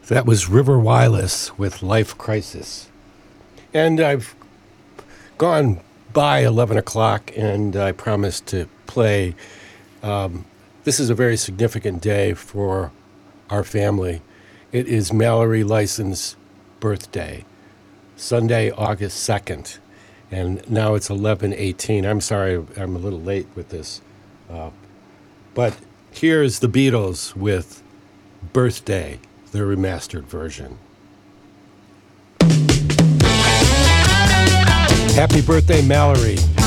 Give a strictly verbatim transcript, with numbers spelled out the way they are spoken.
That was River Wireless with Life Crisis. And I've gone by eleven o'clock, and I promised to play. Um, this is a very significant day for our family. It is Mallory Lyson's birthday, Sunday, August second. And now it's eleven eighteen. I'm sorry, I'm a little late with this. Uh, but here's the Beatles with Birthday, the remastered version. Happy birthday, Mallory.